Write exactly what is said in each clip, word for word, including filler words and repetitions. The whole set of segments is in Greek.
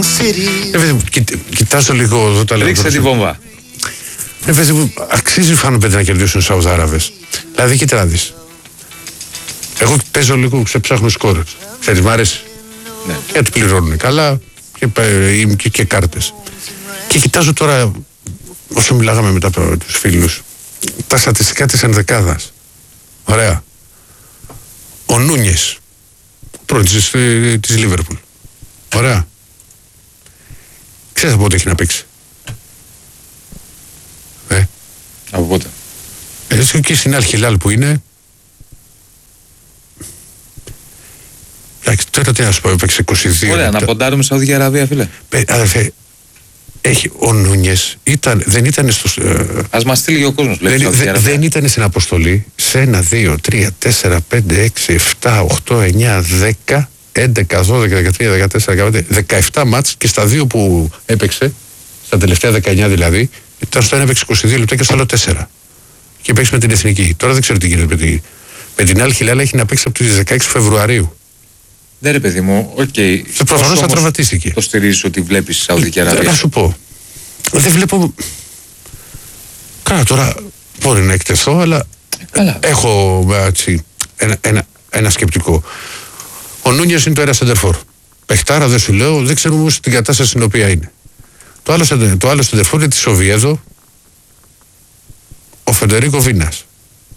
Κοιτάζω λίγο εδώ τα λέω. Ρίξτε τη βόμβα. Ρε παιδί μου, αξίζει φάνηκε να κερδίσουν οι Σαουδάραβες. Δηλαδή, κοίτα να δεις. Εγώ παίζω λίγο, ξεψάχνω σκόρ. Ξέρεις, μ' αρέσει. Ναι. Γιατί πληρώνουν καλά και, και, και κάρτες. Και κοιτάζω τώρα, όσο μιλάγαμε μετά από τους φίλους, τα στατιστικά της ενδεκάδας. Ωραία. Ο Νούνιες, πρώτος της, της Λίβερπουλ. Ωραία. Ξέρεις από πότε έχει να παίξει. Ε. Από πότε. Έτσι και στην Αλ-Χιλάλ που είναι. Εντάξει, τώρα τι να σου πω, έπαιξε είκοσι δύο. Ωραία, να ποντάρουμε Σαουδική Αραβία, φίλε. Ε, αδερφέ, έχει, ο Νούνιες ήταν, δεν ήταν στο... Ε, Ας μας στείλει και ο κόσμος, λέει, δεν, δεν, δεν ήταν στην αποστολή σε ένα, δύο, τρία, τέσσερα, πέντε, έξι, επτά, οκτώ, εννιά, δέκα, έντεκα, δώδεκα, δεκατρία, δεκατέσσερα, δεκαπέντε, δεκαεπτά μάτς και στα δύο που έπαιξε, στα τελευταία δεκαεννιά δηλαδή, ήταν στο ένα έπαιξε είκοσι δύο λεπτά και στο άλλο τέσσερα. Και παίξει με την εθνική. Τώρα δεν ξέρω τι γίνεται με την, με την Αλ-Χιλάλ, έχει να παίξει από τις δεκαέξι Φεβρουαρίου. Ναι, ρε παιδί μου, οκ. Okay. Προφανώς θα τραυματίστηκε. Το στηρίζεις ότι βλέπεις Σαουδική Αραβία. Να σου πω. Δεν βλέπω. Καλά, τώρα μπορεί να εκτεθώ, αλλά Καλά. έχω έτσι, ένα, ένα, ένα σκεπτικό. Ο Νούνιες είναι το ένα σεντερφόρ. Πεχτάρα δεν σου λέω, δεν ξέρουμε όμως την κατάσταση στην οποία είναι. Το άλλο, το άλλο σεντερφόρ είναι τη Οβιέδο, ο Φεντερίκο Βίνας.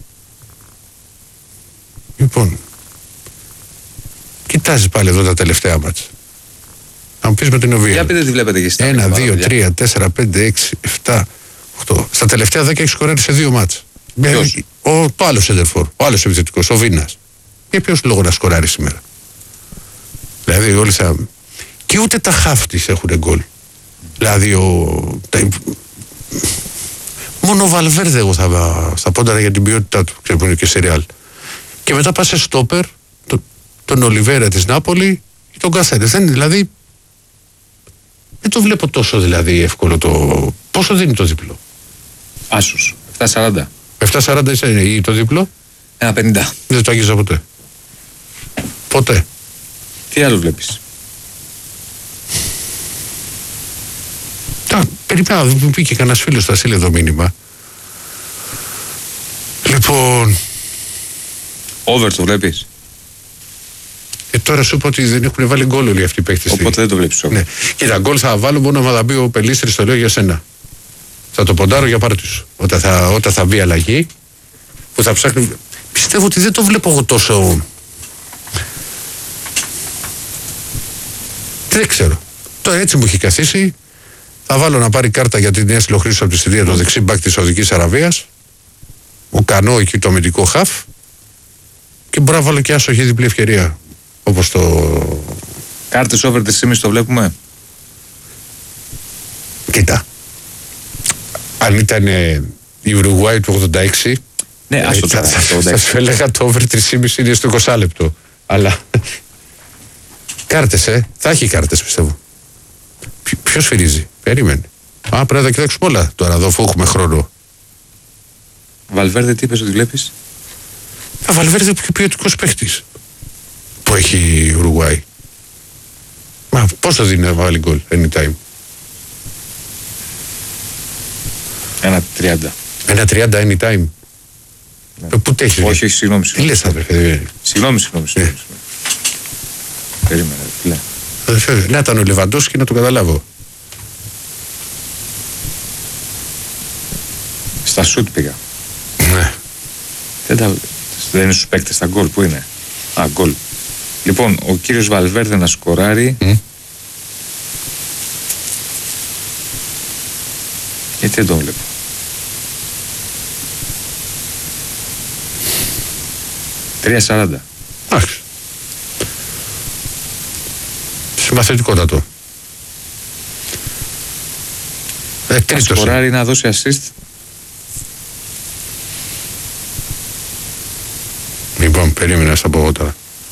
Λοιπόν, κοιτάζεις πάλι εδώ τα τελευταία μάτσα. Να μου πεις με την Οβιέδο. Για πείτε τι βλέπετε και στα ένα, δύο, τρία, τέσσερα, πέντε, έξι, επτά, οκτώ. Στα τελευταία δέκα έχει σκοράρει σε δύο μάτσα. Ο, το άλλο σεντερφόρ, ο άλλος επιθετικός, ο Βίνας. Για ποιος λόγο να σκοράρει σήμερα. Δηλαδή όλοι θα... Και ούτε τα χαφ της έχουν γκολ. Δηλαδή ο... Τα... Μόνο ο Βαλβέρδε εγώ θα, θα πόνταρα για την ποιότητά του, ξέρω που είναι και σε Ρεάλ. Και μετά πας σε στόπερ, το, τον Ολιβέρα της Νάπολη και τον Κασέρες. Δεν είναι δηλαδή... Δεν το βλέπω τόσο δηλαδή εύκολο το... Πόσο δίνει το διπλό. Άσους, επτά σαράντα. επτά σαράντα είναι το διπλό. ένα πενήντα. Δεν το άγγιζα ποτέ. Ποτέ. Τι άλλο βλέπεις. Τα, περιμένω, μου πήγε κανένας φίλος, θα στείλει εδώ μήνυμα. Λοιπόν... Over το βλέπεις. Και τώρα σου είπα ότι δεν έχουν βάλει γκολ όλοι αυτοί οι παίκτες. Οπότε δεν το βλέπεις over. Ναι. Κοίτα, γκολ θα βάλω μόνο άμα θα μπει ο Πελίστρης, το λέω για σένα. Θα το ποντάρω για πάρτι σου. Όταν θα, όταν θα μπει αλλαγή, που θα ψάχνει... Πιστεύω ότι δεν το βλέπω εγώ τόσο... Δεν ξέρω. Τώρα έτσι μου έχει καθίσει. Θα βάλω να πάρει κάρτα για την νέα συλλοχρήση από τη Συρία, το δεξί μπακ της Σαουδικής Αραβίας. Ο Κανό εκεί το αμυντικό χαφ. Και μπορώ να βάλω και άσοχη διπλή ευκαιρία. Όπως το... Κάρτες over τη σήμερα το βλέπουμε. Κοίτα. Αν ήταν ε, η Ουρουγουάη του ογδόντα έξι, ναι, ας το θα, θα, θα, θα σου έλεγα το over τρία κόμμα πέντε είναι στο είκοσι λεπτό. Αλλά κάρτες, ε. Θα έχει κάρτες πιστεύω. Ποιος φυρίζει. Περίμενε. Α, πρέπει να τα κοιτάξουμε όλα τώρα εδώ, αφού έχουμε χρόνο. Βαλβέρδε, τι είπες ότι βλέπεις. Α, Βαλβέρδε πιο ποιοτικός παίχτης που έχει η Ουρουγουάη. Μα πώς θα δίνει να βάλει γκολ anytime. Ένα τριάντα. Ένα τριάντα anytime. Ναι. Ε, πού τέχεις. Όχι, όχι, συγγνώμη. Τι λες αδερφέ. Συγγνώμη, συγγνώμη. συγγνώμη. Περίμενε, τι λέει. Αδερφέ, να ήταν ο Λεβαντόσκι να το καταλάβω. Στα σουτ πήγα. Ναι. Δεν, τα... δεν είναι στους παίκτες στα γκολ, πού είναι. Α, γκολ. Λοιπόν, ο κύριος Βαλβέρδε να σκοράρει. Mm. Γιατί δεν τον βλέπω. τρία σαράντα. Εντάξει. Συμπαθητικότατο. Ε, να σκοράρει να δώσει assist. Λοιπόν, περίμενα στα πω εγώ τώρα.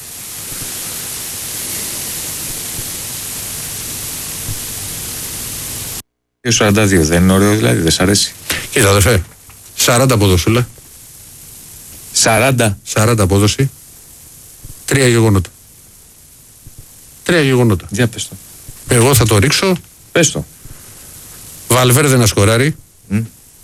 σαράντα δύο δεν είναι ωραίο δηλαδή, δεν σ' αρέσει. Κοίτα αδερφέ, σαράντα αποδοσούλα. σαράντα. σαράντα απόδοση. Τρία γεγονότα. Τρία γεγονότα. Για πες το. Εγώ θα το ρίξω. Πες το. Βαλβέρδε να σκοράρει. Mm.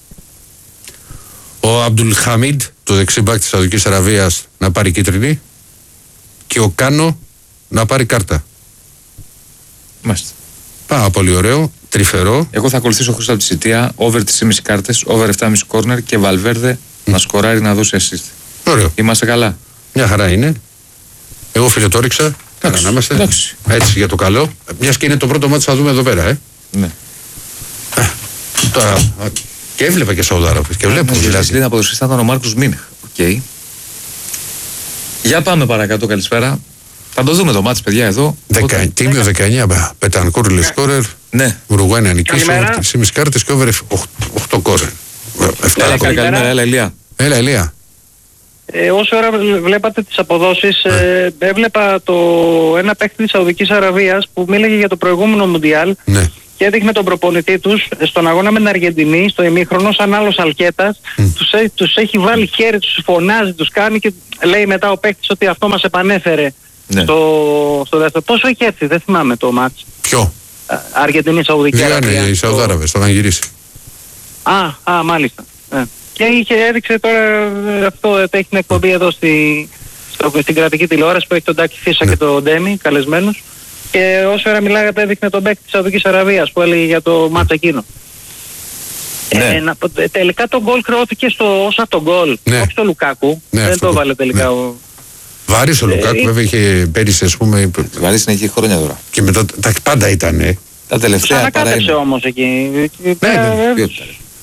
Ο Αμπτουλχαμίντ, το δεξιμπάκ της Σαουδικής Αραβίας, να πάρει κίτρινη. Και ο Κάνο να πάρει κάρτα. Μάλιστα. Πάρα πολύ ωραίο, τρυφερό. Εγώ θα ακολουθήσω Χρήστο από τη Σιτία, over τις ήμισι κάρτες, over επτά κόμμα πέντε κόρνερ και Βαλβέρδε mm. να σκοράρει να δώσει assist. Ωραίο. Είμαστε καλά. Μια χαρά είναι. Εγώ φίλε το ρίξα. Καλά να είμαστε. Εντάξει. Έτσι για το καλό. Μιας και είναι το πρώτο μάτι θα δούμε εδώ πέρα, ε. Ναι. Α, τώρα, και έβλεπα και Σαουδάραβες. Και βλέπω δηλαδή. Στην αποδοσφαιριστή ήταν ο Μάρκος Μίνεχ. Οκ. Okay. Για πάμε παρακάτω, καλησπέρα. Θα το δούμε το μάτς, παιδιά, εδώ. Δεκα... Τίμιο δεκαεννιά, Πετανκούρ, Λεσκόρερ. Ναι. Ουρουγουάη να νικήσει, over τρεις κόμμα πέντε κάρτες και over οκτώ κόρνερ. Έλα, καλημέρα, έλα, Ηλία. Έλα, Ηλία. Ε, όσο ώρα βλέπατε τις αποδόσεις, ε, έβλεπα το ένα παίκτη της Σαουδικής Αραβίας που μίλαγε για το προηγούμενο Μουντιάλ ναι. και έδειχνε τον προπονητή τους στον αγώνα με την Αργεντινή, στο ημίχρονο, σαν άλλος Αλκέτας, mm. τους, τους έχει βάλει χέρι, τους φωνάζει, τους κάνει και λέει μετά ο παίκτης ότι αυτό μας επανέφερε ναι. στο, στο δεύτερο. Πόσο έχει έρθει, δεν θυμάμαι το μάτς. Ποιο? Αργεντινή, Σαουδική Αραβία. Διάνε οι Σαουδάραβες, το... το είχαν γυρίσει. Α, α, μάλιστα. Ε. Και είχε έδειξε τώρα αυτό, έχει την εκπομπή εδώ στη, στο, στην κρατική τηλεόραση που έχει τον Τάκη Φίσα ναι. και τον Ντέμι καλεσμένους, και όσο ώρα μιλάγατε έδειχνε τον παίκτη της Σαουδικής Αραβίας που έλεγε για το μάτσα εκείνο. Ναι. Ε, να, τελικά το γκολ χρεώθηκε στο όσα το γκολ, ναι. όχι στο Λουκάκου, ναι, δεν το έβαλε τελικά. Ναι. Ο... Βάρης ο Λουκάκου ε, βέβαια είχε πέρυσι, ας πούμε. Βάρης είναι εκεί χρόνια τώρα. Και μετά τα πάντα ήταν. Ε. Τα τελευταία παρά είναι. Όμως εκεί. Ναι, ναι, ναι.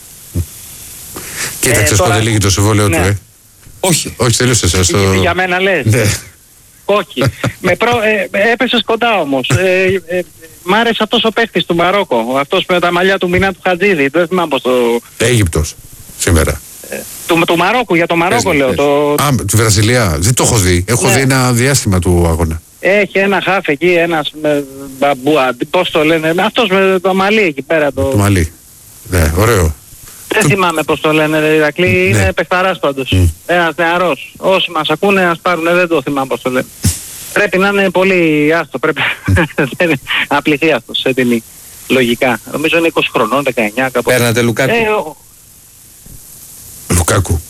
Κοίταξε πότε τώρα... λύγει το συμβόλαιο ναι. του, ε. Όχι. Όχι, τελείωσε σας το... Για μένα λες. Ναι. Όχι. Με προ... ε, έπεσες κοντά όμως. Ε, ε, μ' άρεσε αυτός ο παίχτης του Μαρόκο. Αυτός με τα μαλλιά του Μινά του Χατζίδη. Δεν θυμάμαι πως το... Αίγυπτος σήμερα. Ε, του, του Μαρόκου, για το Μαρόκο λέω. Το... Α, τη Βραζιλία. Δεν το έχω δει. Έχω ναι. δει ένα διάστημα του αγώνα. Έχει ένα χάφ εκεί, ένας με μπαμπούα. Πώς το λένε. Αυτός με το μαλλί εκεί πέρα. Το, το μαλλί. Ναι, ωραίο. Δεν θυμάμαι πώς το λένε, Ηρακλή, ναι. είναι παιχταράς πάντως. Mm. Ένας νεαρός. Όσοι μας ακούνε ας πάρουν, δεν το θυμάμαι πώς το λένε. Πρέπει να είναι πολύ άστο, πρέπει να απληθεί αυτός σε τιμή. Λογικά. Νομίζω είναι είκοσι χρονών, δεκαεννιά κάπου. Παίρνατε Λουκάκου. Ε, ο... Λουκάκου.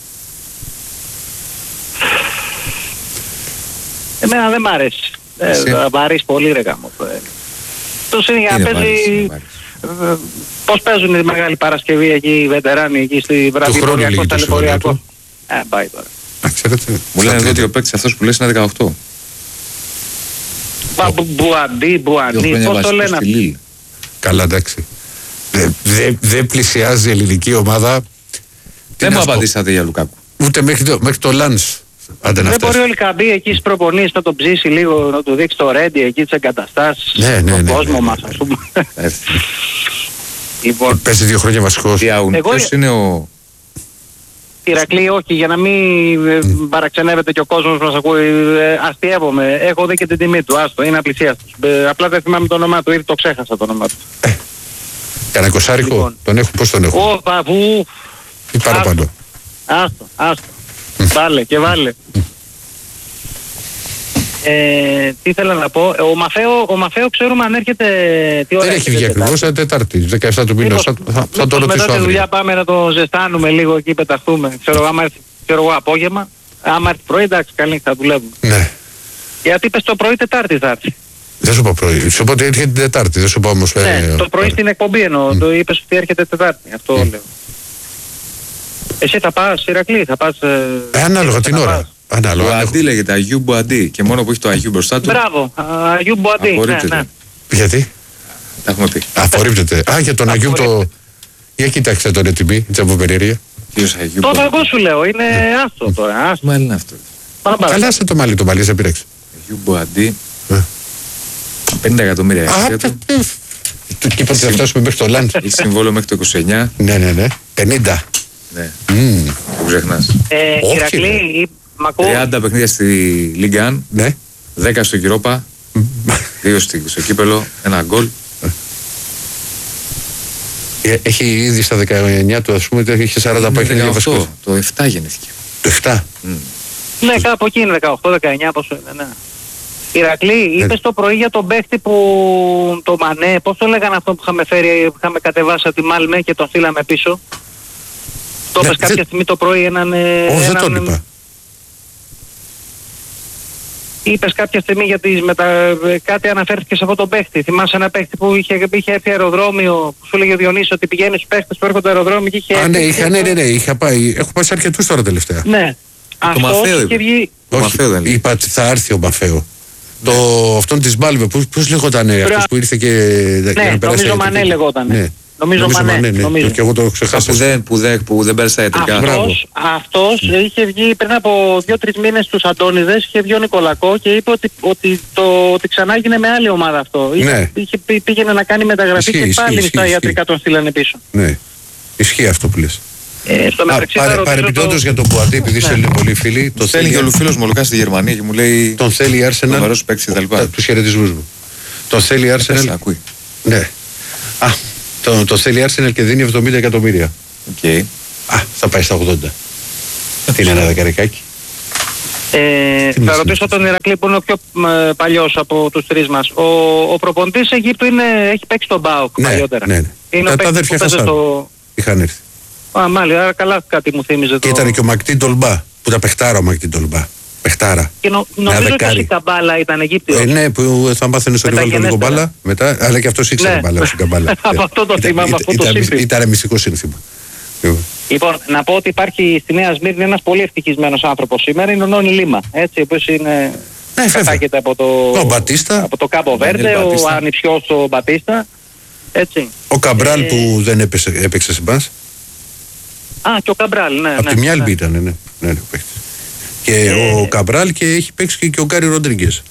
Εμένα δεν μ' αρέσει. Ε, βαρύς πολύ ρε γάμο. Τους είναι για να παίζει... Πώς παίζουν τη Μεγάλη Παρασκευή εκεί οι βετεράνοι εκεί στη Βραδυποριακό, στα Λεποριακό. Ε, πάει τώρα. Μου λένε εδώ ότι ο παίκτης αυτός που λες είναι δεκαοκτώ. Μπουαντί, Μπουαντί, πώς το λένε αυτοί. Καλά, εντάξει. Δεν πλησιάζει η ελληνική ομάδα. Δεν μου απαντήσατε για Λουκάκου. Ούτε μέχρι το Λάνς. Δεν μπορεί ο Λικαμπή εκεί στις προπονήσεις να τον ψήσει λίγο, να του δείξει το ρέντι εκεί τις εγκαταστάσεις, ναι, ναι, τον ναι, κόσμο ναι, μας, ας πούμε. Λοιπόν, παίζει δύο χρόνια βασικός. Εγώ... Ποιος είναι ο... Ηρακλή, όχι, για να μην mm. παραξενεύεται και ο κόσμος μας ακούει, ε, αστειεύομαι. Έχω δει και την τιμή του, άστο, είναι απλησίαστος. Ε, απλά δεν θυμάμαι το όνομά του, ήδη το ξέχασα το όνομά του. Ε, κανένα κοσάρικο, λοιπόν. Τον έχω, πώς τον έχω. Ω, παππού. Ή παραπάνω. Άστο, άστο. Βάλε και βάλε. Ε, τι ήθελα να πω, ο Μαφέο, ο Μαφέο ξέρουμε αν έρχεται τι ώρα. Δεν έχει βγει ακριβώς, Τετάρτη, δεκαεφτά του μήνος, θα, θα, θα το ρωτήσω μετά αύριο. τη δουλειά πάμε να το ζεστάνουμε λίγο εκεί, πεταχτούμε. Ξέρω, άμα έρθει ξέρω εγώ απόγευμα, άμα έρθει πρωί, εντάξει, καλή, θα δουλεύουμε. Ναι. Γιατί είπες το πρωί Τετάρτη θα έρθει. Δεν σου πω πρωί, σου πω ότι έρχεται την Τετάρτη, δεν σου πω όμως... Ναι, ε, το πρωί στην εκπομπή εννοώ, mm. το είπες ότι έρχεται Τετάρτη, αυτό mm. λέω. Εσύ θα πας, Ηρακλή, θα πας... Ε, ανάλογα την ώρα. Ανάλογα. Αντί λέγεται Αγίου Μπουαντί και μόνο που έχει το Αγίου μπροστά του. Μπράβο, Αγίου Μπουαντί. Ναι, ναι. Γιατί? Τα έχουμε πει. Απορρίπτεται. Α, για τον Αγίου το... Για κοίταξε τον ετοιμή, τσαμποπεριερία. Τότε εγώ σου λέω, είναι άστο τώρα. Άστο. Μα είναι αυτό. Καλά σε το μαλλί, το μαλλί σε πήρεξε. Αγίου Μπουαντί. πενήντα εκατομμύρια αξία του. Και είπατε θα φτάσουμε μέχρι το Λάντ. Έχει συμβόλαιο μέχρι το είκοσι εννιά. Ναι, ναι, ναι. πενήντα. Ναι. Mm. Το ξεχνάς. Ε, Ηρακλή, τριάντα παιχνίδια στη Λίγκαν, ναι. δέκα στο Κυρόπα, δύο στο κύπελο, ένα γκολ. Έχει ήδη στα δεκαεννιά του, ας πούμε, έχει σαράντα παιχνίδια βασικός. Το επτά γεννήθηκε. Το επτά. Mm. Ναι, κάπου εκεί είναι δεκαοκτώ δεκαεννιά, πόσο είναι, ναι. Ηρακλή, είπες το πρωί για τον παίχτη που το Μανέ, πώς το λέγανε αυτό που είχαμε φέρει, που είχαμε κατεβάσει από τη Μάλμε και τον στείλαμε πίσω. Το είπες κάποια στιγμή το πρωί έναν... Όχι, δεν τον είπα. Είπες κάποια στιγμή για τις μετα... κάτι αναφέρθηκε σε αυτό τον παίχτη. Θυμάσαι ένα παίχτη που είχε, είχε έρθει αεροδρόμιο, που σου έλεγε ο Διονύσης ότι πηγαίνει στους παίχτες που έρχονται αεροδρόμιο και είχε... Α, ναι, είχα, ναι, ναι, ναι, είχα πάει. Έχω πάει σε αρκετούς τώρα τελευταία. Ναι. Το Μαφαίο είπε. Βγει... Όχι, είπα ότι θα έρθει ο Μαφαίο. Το αυτόν της Μπάλβε, πώς λεγόταν αυτός που ήρθε και... Ναι, νομίζω Μανέ λεγόταν. Ναι. Νομίζω, νομίζω Μανέ, ναι, ναι. Νομίζω. Και εγώ το ξεχάσα. Που δεν, που δεν, που δεν πέρασε τα ιατρικά. Αυτός, αυτός mm. είχε βγει πριν από δύο τρεις μήνες στους Αντώνιδες, είχε βγει ο Νικολακό και είπε ότι, ότι, το, ότι ξανά έγινε με άλλη ομάδα αυτό. Ναι. Είχε, είχε, πήγαινε να κάνει μεταγραφή ισχύ, και πάλι ισχύ, στα ισχύ. ιατρικά τον στείλανε πίσω. Ναι, ισχύει αυτό που λες. Ε, στο μεταξύ παρεπιπτόντως το... για τον Μπουατί, επειδή ναι. στέλνει πολλοί φίλοι. Το στέλνει και ο Λουφίλος μου Λουκάς στη Γερμανία και μου λέει. Τον θέλει η Arsenal. Τους χαιρετισμούς μου. Τον θέλει η Arsenal. Ναι. Α, το, το θέλει η Arsenal και δίνει εβδομήντα εκατομμύρια. Okay. Α, θα πάει στα ογδόντα. Τι είναι ένα δεκαρικάκι. Ε, θα ρωτήσω τον Ηρακλή που είναι ο πιο ε, παλιός από τους τρεις μας. Ο, ο προπονητής Αιγύπτου είναι, έχει παίξει τον ΠΑΟΚ ναι, παλιότερα. Ναι, ναι. Είναι τα αδέρφια Χασάν στο... είχαν έρθει. Α, μάλιστα, άρα καλά κάτι μου θύμιζε. Και το... ήταν και ο Μακτίν Τολμπά, που ήταν παιχτάρα ο Μακτίν Τολμπά. Παιχτάρα. Και νο, νομίζω ότι η Καμπάλα ήταν Αιγύπτιος. Ε, ναι, που θα μάθαινε στο ριβάλ τον Νικομπάλα μετά, αλλά και αυτός ήξερε ναι. μπάλα στην Καμπάλα. Από αυτό το θύμα, από αυτό το σύνθημα. Ήταν μυστικό σύνθημα. Λοιπόν, να πω ότι υπάρχει στη Νέα Σμύρνη ένας πολύ ευτυχισμένος άνθρωπος σήμερα, είναι ο Νόνι Λίμα, έτσι, ο οποίος είναι... Ναι, κατάγεται από το, από το Κάμπο Βέρντε, ο ανιψιός ο Μπατίστα, έτσι. Ο Καμπράλ ε... που δεν έπαιξε, έπαιξε σε μπας. Α, και ο Καμπράλ, ναι. Από ναι, τη Μιάλμπη ναι. ήταν, ναι, ναι, ναι, ναι και ε... ο Καμπράλ και έχει παίξει και, και ο Γκάρι Ροντρίγκες.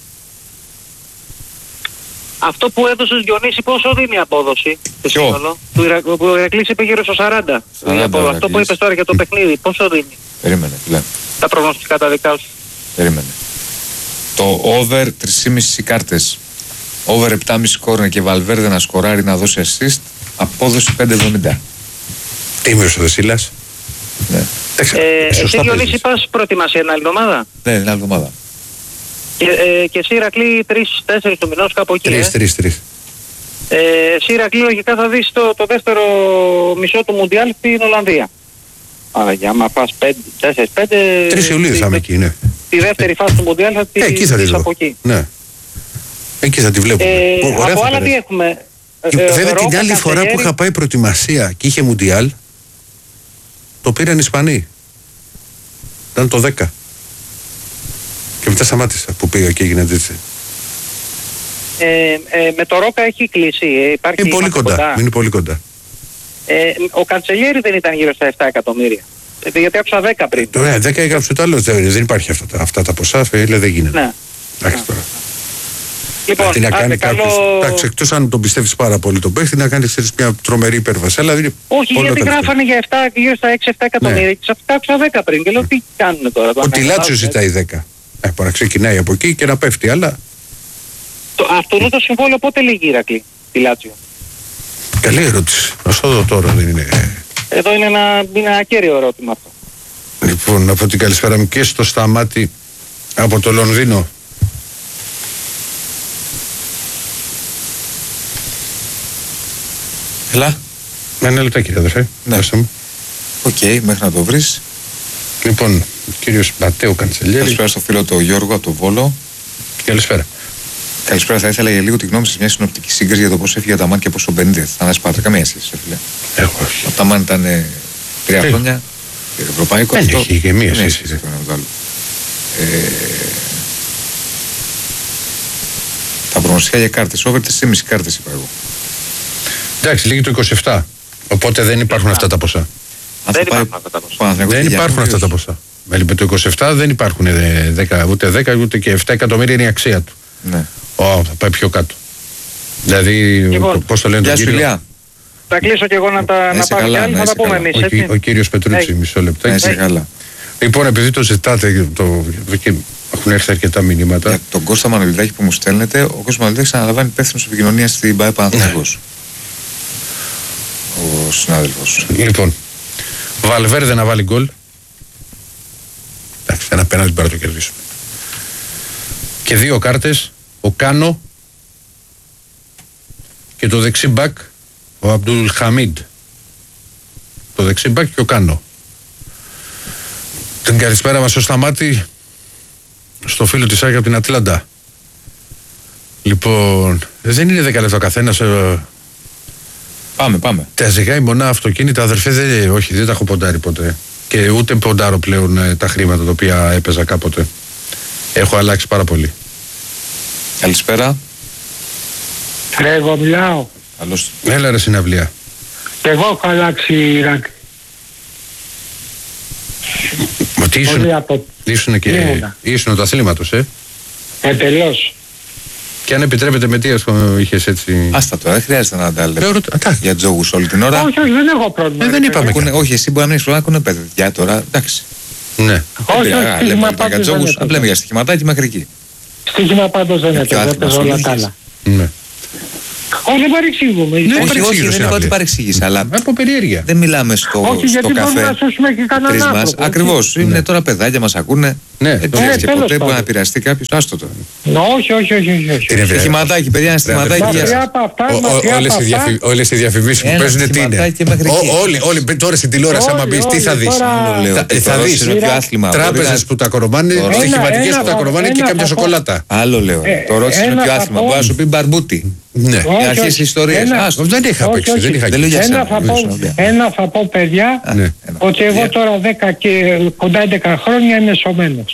Αυτό που έδωσες Διονύση πόσο δίνει η απόδοση? Ποιο? Του Ιρα... Ο Ηρακλής είπε γύρω στο σαράντα. σαράντα αυτό που είπες τώρα για το παιχνίδι, πόσο δίνει? Περίμενε, λέμε. Τα προγνωστικά τα δικά σου. Περίμενε. Το over τρεις και μισή κάρτες. Over επτά και μισή κόρνερ και Βαλβέρδε να σκοράρει να δώσει assist. Απόδοση πέντε εβδομήντα. Τίμιος ο Δεσίλας. Ναι. Ε, εσύ Διονύση πας προετοιμασία την άλλη εβδομάδα? Ναι, την άλλη εβδομάδα. Και, ε, και εσύ Ηρακλή τρεις τέσσερις του μηνός κάπου εκεί. τρεις τρεις τρεις. Ε, εσύ Ηρακλή λογικά θα δεις το, το δεύτερο μισό του Μουντιάλ στην Ολλανδία. Άρα για άμα πας πέντε τέσσερα πέντε... τρεις Ιουλίου θα είμαι εκεί, ναι. Τη δεύτερη φάση του Μουντιάλ θα τη ε, δεις από εκεί. Ναι. Εκεί θα τη βλέπουμε. Ε, από άλλα τι έχουμε? Και ε, βέβαια την άλλη φορά που είχα πάει προετοιμασία και είχε Μουντιάλ, το πήραν οι Ισπανοί. Ήταν το δέκα. Και μετά σταμάτησα που πήγα και έγινε έτσι. Ε, ε, με το Ρόκα έχει κλείσει. Ε, υπάρχει είναι πολύ κοντά. κοντά. Είναι πολύ κοντά. Ε, ο Καντσελιέρη δεν ήταν γύρω στα επτά εκατομμύρια. Ε, γιατί άκουσα δέκα πριν. Ναι, δέκα έγραψε το άλλο. Δεν, δεν υπάρχει αυτά, αυτά τα ποσά. Λέει δεν γίνεται. Ναι. Εντάξει τώρα. Λοιπόν, τι να κάνει καλό... κάποιος, εκτός αν τον πιστεύεις πάρα πολύ τον παίχτη, να κάνεις μια τρομερή υπέρβαση. Αλλά είναι όχι, γιατί γράφανε για επτά, γύρω στα έξι επτά εκατομμύρια. Ναι. Και αυτά άκουσα δέκα πριν. Και λέω τι κάνουν τώρα. Ο Τιλάτσιο ζητάει δέκα. Ε, μπορεί να ξεκινάει από εκεί και να πέφτει, αλλά... Το, αυτό είναι το συμβόλαιο πότε λύγει η Ηρακλή, Τιλάτσιο? Καλή ερώτηση. Να σου δω τώρα, δεν είναι... Εδώ είναι ένα, είναι ένα κέριο ερώτημα αυτό. Λοιπόν, από την καλησπέρα μου και στο Σταμάτη από το Λονδίνο. Έλα. Με ένα λεπτά κύριε αδερφέ. Ναι. Οκ, okay, μέχρι να το βρεις. Λοιπόν, ο κύριος Ματέο Καντσελιέρη. Καλησπέρα στο φίλο του Γιώργο από το Βόλο. Καλησπέρα. Καλησπέρα, θα ήθελα για λίγο τη γνώμη σας μια συνοπτική σύγκριση για το πώς έφυγε ο Ταμάν και πώς ο Μπενίτεθ. Θα ανάσπατε καμία σχέση, φίλε. Έχω όχι. Ο Ταμάν ήταν ε, τρία χρόνια. Ευρωπαϊκό. Δεν έχει και μία σχέση. Ε, τα προγνωστικά για κάρτες. Over τρεις και μισή κάρτες είπα εγώ. Εντάξει, λύγει το είκοσι επτά. Οπότε δεν υπάρχουν αυτά τα ποσά. Δεν υπάρχουν αυτά τα ποσά. Δεν υπάρχουν αυτά τα ποσά. Με το είκοσι επτά δεν υπάρχουν δέκα, ούτε δέκα ούτε και επτά εκατομμύρια είναι η αξία του. Ναι. Ω, θα πάει πιο κάτω. Δηλαδή, λοιπόν, πώς το λένε τον κύριο. Θα κλείσω και εγώ να τα να πάρω κι άλλοι, θα τα πούμε εμείς. Ο, ο κύριος Πετρούτσι, μισό λεπτό. Είσαι καλά. Λοιπόν, επειδή το ζητάτε, το, και έχουν έρθει αρκετά μηνύματα. Για τον Κώστα Μανολιδάκη που μου στέλνετε, ο Κώστας Μανολιδάκης αναλαμβάνει υπεύθυνος επικοινωνία στην ΠΑΕ Παναθηναϊκός. Ο συνάδελφος. Λοιπόν, Βαλβέρδε να βάλει γκολ. Εντάξει, ένα πέναλτι πρέπει να το κερδίσουμε. Και δύο κάρτες, ο Κάνο και το δεξί μπακ, ο Αμπτούλ Χαμίντ. Το δεξί μπακ και ο Κάνο. Την καλησπέρα μας στο Σταμάτη, στο φίλο της Άγια από την Ατλάντα. Λοιπόν, δεν είναι δέκα λεπτά ο καθένας. Ε, Πάμε, πάμε. τα ζυγάει μονά αυτοκίνητα, αδερφέ, δεν, όχι, δεν τα έχω ποντάρει ποτέ. Και ούτε ποντάρω πλέον ε, τα χρήματα τα οποία έπαιζα κάποτε. Έχω αλλάξει πάρα πολύ. Καλησπέρα. Ρε, εγώ μιλάω. Καλώς. Έλα ρε συναυλία. Και εγώ έχω αλλάξει ρακ. Μα τι ήσουν, Πολύ από... ήσουν και Ήμουνα. ήσουν το αθλήματος, ε. Εντελώς. Και αν επιτρέπετε με τι ας πούμε είχες έτσι... Άστα τώρα, δεν χρειάζεται να τα λέμε. Λέω, ρωτά- τα- Για τζόγους όλη την ώρα. Όχι, όχι, δεν έχω πρόβλημα. Ε, δεν ρε, είπαμε. παιδί. Ακούνε- όχι, εσύ μπορεί να μην έχεις πρόβλημα, ακούνε παιδιά τώρα. Εντάξει. Ναι. Όχι, Δεν όχι, λέμε στοίχημα για πάντως δεν τζόγους, έπαιζα. απλά λέμε για στοιχηματάκι μέχρι εκεί. Στοίχημα πάντως δεν Για ποιο έπαιζα, άθλημα έπαιζα όλα τα ασχολήθηκες? άλλα. Ναι. Όχι, δεν παρεξηγούμε. Ναι, Όχι, όχι, παρεξήγησε, δεν είπα Άβρε. ότι παρεξήγησε, αλλά Από περιέργεια. δεν μιλάμε στο, Όχι, στο γιατί μπορούμε καφέ. να σώσουμε και κανέναν Τρεις μας. άνθρωπο. Ακριβώς. Είναι τώρα παιδάκια, μας ακούνε. Ναι, Ε, το- ξέρεις Ναι, και τέλος ποτέ μπορεί να πάντων. επηρεαστεί κάποιος. Άστο το. Όχι, όχι, όχι, όχι, όχι. Τι είναι, βρε. Στοιχηματάκι, παιδιά, ένα στοιχηματάκι. Μακριά Γεια Μακριά σας. από αυτά, Ο- ο- μακριά όλες από οι αυτά. διαφη- Όλες οι διαφημίσεις που Ένα παίζουν τι είναι. στοιχηματάκι μέχρι Ο- εκεί. Όλοι, όλοι, τώρα στην τηλεόραση άμα Όλοι, μπεις τι όλοι, θα δεις. τώρα- Άλλο λέω, Θα- το θα Ρώσι δεις. είναι πιο άθλημα. Τράπεζες Μπορεί να- που τα κορομάνε, Τώρα- στοιχηματικές Ένα- που τα ένα- κορομάνε και ένα κάποια θα πω- σοκολάτα. Άλλο λέω. Ε, Το Ρώσι είναι ένα πιο θα άθλημα. πω- Μπορεί να σου πει μπαρμπούτι. Ναι. Όχι, Για αρχές όχι. της ιστορίας. Ένα- Άστο. Δεν είχα Όχι, παίξει, όχι. δεν είχα Δεν λέω για παίξει. Ένα σένα, θα, δεν πω, ξέρω. ένα θα πω, παιδιά, Ναι. Ένα. ότι εγώ Για. τώρα δέκα και κοντά έντεκα χρόνια είμαι σωμένος.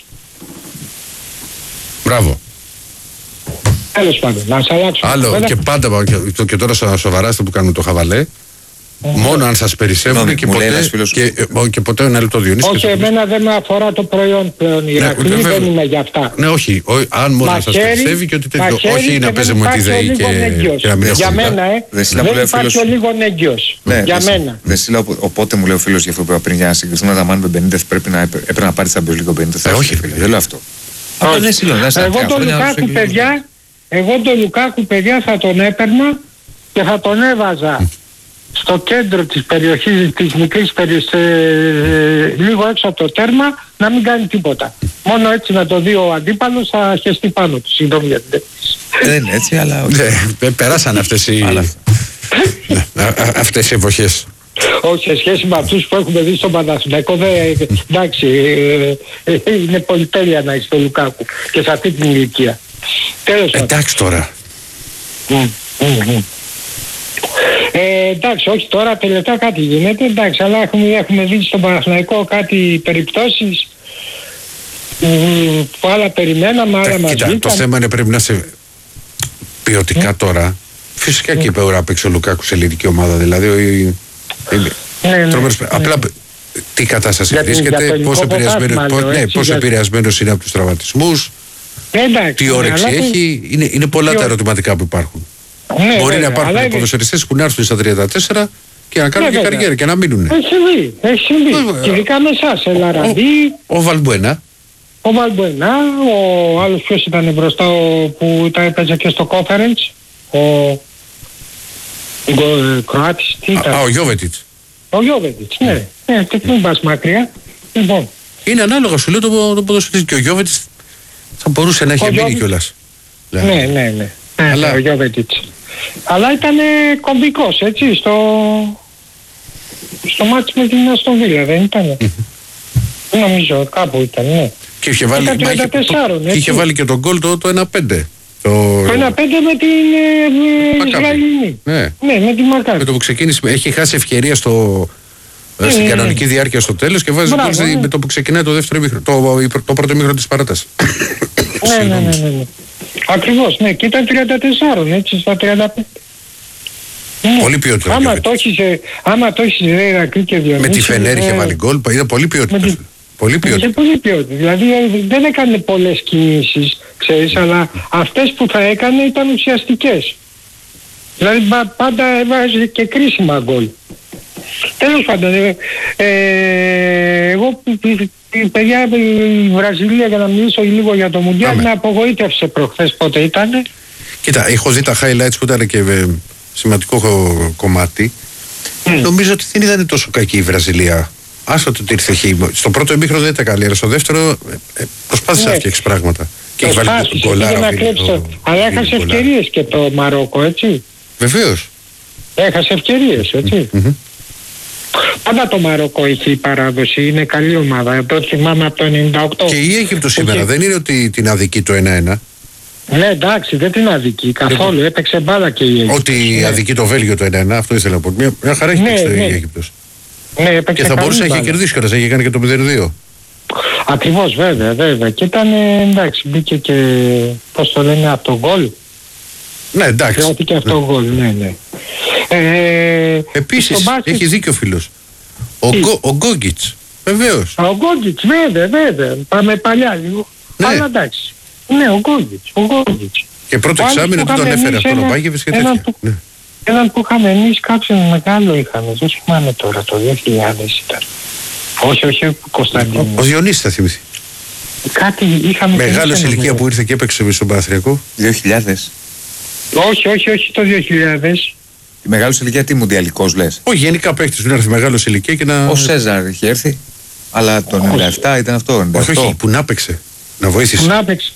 Μπράβο. Τέλος πάντων, να σας αλλάξω. Άλλο Βέβαια, και πάντα και, και τώρα στα σοβαράστε που κάνουν το χαβαλέ. Μόνο αν σας περισσεύουν Συγγνώμη, και μου λέει ποτέ, ένας φίλος- και, ε, και ποτέ ένα λεπτό Διονύση. όχι, και το- εμένα δεν με αφορά το προϊόν πλέον. Η Ναι, Ηρακλή βέβαια. δεν είμαι για αυτά. Ναι, όχι. Ο, αν μόνο να σας Μαχαίρι, περισσεύει και ότι τέτοιο. μαχαίρι Όχι και να δεν παίζουμε τη υπάρχει ο ΔΕΗ λίγο και, έγκυος. και να μην Για έχουμε. μένα, ε. Δεσίλα που λέει Δεν ο φίλος- υπάρχει ο λίγο έγκυος. Ναι, Για Δεσίλα- μένα. Δεσίλα, οπο- οπότε μου λέει ο φίλος για αυτό που είπα πριν, για να συγκριθούμε τα Μάνι με πενήντα πρέπει να, έπρε- έπρεπε να πάρει Champions League πενήντα. Ε, όχι, φίλε, φίλε. δεν λέω αυτό. Αυτό δεν σύλλογο, δεν Εγώ τον Λουκάκου, παιδιά, εγώ τον Λουκάκου, παιδιά, θα τον έπαιρνα και θα τον έβαζα στο κέντρο της περιοχής, της μικρής περιοχής, ε, λίγο έξω από το τέρμα, να μην κάνει τίποτα. Μόνο έτσι να το δει ο αντίπαλος θα χεστεί πάνω του. Συγγνώμη για την τέτοια. Δεν είναι έτσι, αλλά. οκ. Ναι, ε, περάσαν αυτές οι, Άλλα αυτά. ναι, α- α- αυτές οι εποχές. Όχι, σε σχέση με αυτούς που έχουμε δει στον Παναθηναϊκό, δε, εντάξει, ε, ε, είναι πολυτέλεια να είσαι στο Λουκάκου και σε αυτή την ηλικία. Τέλος πάντων. Εντάξει τώρα. Μμ, μμ, μμ. Ε, εντάξει, όχι τώρα τελευταία κάτι γίνεται, εντάξει, αλλά έχουμε, έχουμε δει στον Παναθηναϊκό κάτι περιπτώσεις μ, που άλλα περιμέναμε, άλλα Ε, μας Κοίτα, το βγήκαν. θέμα είναι πρέπει να σε ποιοτικά τώρα. Φυσικά και είπε να παίξει ο Λουκάκου σε ελληνική ομάδα. Δηλαδή, ο- η- είναι Ναι, ναι, τρομερός- ναι. απλά τι κατάσταση Για την- για το βρίσκεται, ελληνικό πόσο πρωτάθλημα, επηρεασμένος λέω, πώς- ναι, έτσι, πόσο για- επηρεασμένος είναι από τους τραυματισμούς, Ε, εντάξει, τι ναι, όρεξη αλλά- έχει. Είναι, είναι πολλά τι τα όρεξη. ερωτηματικά που υπάρχουν. Ναι, Μπορεί βέβαια, να υπάρχουν αλλά- ποδοσφαιριστές που να έρθουν στα τριάντα τέσσερα και να κάνουν Ναι, και βέβαια. καριέρα και να μείνουν. Έχει συμβεί, έχει συμβεί. Βέβαια. Και ειδικά με εσάς, Ελαραντή, Ο Βαλμπουένα, ο Βαλμπουενά, ο άλλος ποιος ήταν μπροστά ο, που ήταν, έπαιζε και στο conference, ο, ο Κροάτης, τι ήταν, α, ο Γιώβετιτς. ο Γιώβετιτς, ναι, ναι, και μην πας μακριά. Λοιπόν, Είναι ανάλογα, σου λέω το, το ποδοσφαιριστή. Και ο Γιώβετιτς θα μπορούσε να έχει Ο μείνει Γιώβετιτς. κιόλας. ναι, ναι, ναι, ναι, Αλλά- ο Γιώβετιτς. Αλλά ήταν κομβικός, έτσι, στο, στο μάτς με την Αστον Βίλα, δεν ήταν. Νομίζω, κάπου ήταν, ναι. Και είχε βάλει, Ήταν μα είχε- τριάντα τέσσερα, και είχε έτσι. βάλει και τον γκολ το, το ένα πέντε. Το, Το ένα πέντε με την ε, Μακάμπι. Ισραηλινή. Ναι. Ναι, με τη Μακάμπι. Με το που ξεκίνησε, έχει χάσει ευκαιρία στο, Ναι, στην ναι, ναι. κανονική διάρκεια στο τέλος και βάζει Μπράβο, γκολ ναι. με το που ξεκινάει το, δεύτερο ημίχρονο, το, το πρώτο ημίχρονο της παράτασης. Ναι, ναι, ναι, ναι, ναι. Ακριβώς, ναι. Και ήταν τριάντα τέσσερα, έτσι, στα τριάντα πέντε. Ναι. Πολύ ποιότητα. Άμα ο το έχεις, ε, άμα το έχεις ρε Ηρακλή και Διονύση... Με τη Φενέρ είχε ε, βάλει γκολ, ήταν πολύ ποιότητα. με τη- Πολύ είχε ποιότητα. πολύ ποιότητα. Δηλαδή ε, δεν έκανε πολλές κινήσεις, ξέρεις, αλλά αυτές που θα έκανε ήταν ουσιαστικές. Δηλαδή πα- πάντα έβαζε και κρίσιμα γκολ. Τέλος πάντων, ε, ε, εγώ π- π- π- παιδιά η Βραζιλία, για να μιλήσω λίγο για το Μουντιάλ, Πάμε. με απογοήτευσε προχθές πότε ήτανε. Κοίτα, έχω δει τα highlights που ήταν και ε, σημαντικό χο- κομμάτι. Mm. Νομίζω ότι δεν ήταν τόσο κακή η Βραζιλία. Άσο το ότι ήρθε χ. Στο πρώτο ημίχρονο δεν ήταν καλή, αλλά στο δεύτερο ε, ε, προσπάθησε Ναι. να φτιάξει πράγματα. Και έχει βάλει Προσπάθησε, γκολάρα, πήγε να Βίνι, κλέψει το- το- Αλλά Βίνι έχασε γκολάρα. ευκαιρίες και το Μαρόκο, έτσι. Βεβαίως. Έχασε ευκαιρίες, έτσι. Μμμ. Πάντα το Μαρόκο έχει η παράδοση, είναι καλή ομάδα. Το θυμάμαι από το ενενήντα οκτώ. Και η Αίγυπτος σήμερα Είχε- δεν είναι ότι την αδικεί το ένα ένα. Ναι, εντάξει, δεν την αδικεί καθόλου. Έπαιξε μπάλα και η Αίγυπτος. Ότι Ναι. αδικεί το Βέλγιο το ένα ένα, αυτό ήθελα να πω. Μια, μια χαρά έχει Ναι, παίξει το ναι. η Αίγυπτος. Ναι, έπαιξε Και θα καλή μπορούσε να έχει μπάλα. κερδίσει κιόλας, έχει κάνει και το μηδέν δύο. Ακριβώς, βέβαια, βέβαια. Και ήταν, ε, εντάξει, μπήκε και, πώς το λένε, από το γκολ. Ναι, εντάξει. Χρειάστηκε αυτό το γκολ, ναι, ναι. Ε, Επίσης, στο μπάσκετ- έχει δίκιο ο φίλος. Ο, Τι? Γκο, ο Γκόγκιτς, βεβαίως. Ο Γκόγκιτς, βέβαια, βέβαια. Πάμε παλιά λίγο. Ναι. Αλλά εντάξει. Ναι, ο Γκόγκιτς, ο Γκόγκιτς. Και πρώτο Ο άλλος εξάμηνο που του τον είχαμε έφερε εμείς αυτόν ο ένα- Μπάγεβιτς και έναν τέτοια. που- Ναι. Έναν που είχαμε εμείς κάποιον μεγάλο είχαμε, δεν θυμάμαι τώρα, το δύο χιλιάδες ήταν. Όχι, όχι, ο Ο, Κωνσταντίνου. ο Διονύσης θα θυμηθεί. Κάτι είχαμε... Μεγάλος και εμείς ηλικία ένα- που ήρθε και έπαιξε στον Παναθηναϊκό. δύο χιλιάδες. Όχι, όχι, όχι το δύο χιλιάδες. Η μεγάλη ηλικία τι μουντιαλικός λες. Όχι, γενικά παίχτης που να έρθει μεγάλος ηλικία και να. Ο Σέζαρ είχε έρθει. Αλλά το ενενήντα επτά ήταν αυτό. Όχι, ενενήντα οκτώ. όχι, που να έπαιξε. Να βοήθησε. Να παίξει.